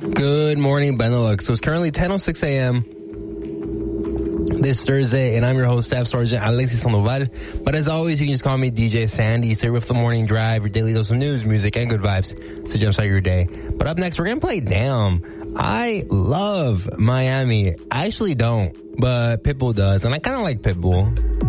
Good morning, Benelux. So it's currently 10:06 a.m. this Thursday, and I'm your host, Staff Sergeant Alexis Sandoval. But as always, you can just call me DJ Sandy. So with the morning drive, your daily dose of news, music, and good vibes to jumpstart your day. But up next, we're going to play Damn. I love Miami. I actually don't, but Pitbull does, and I kind of like Pitbull.